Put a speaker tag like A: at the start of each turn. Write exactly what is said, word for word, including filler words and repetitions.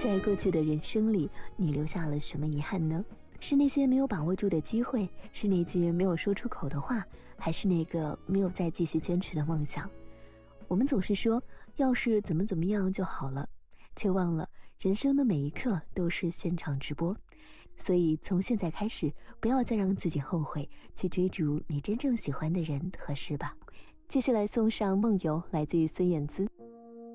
A: 在过去的人生里，你留下了什么遗憾呢？是那些没有把握住的机会，是那句没有说出口的话，还是那个没有再继续坚持的梦想？我们总是说，要是怎么怎么样就好了，却忘了人生的每一刻都是现场直播。所以从现在开始，不要再让自己后悔，去追逐你真正喜欢的人和事吧。继续来送上梦游，来自于孙燕姿。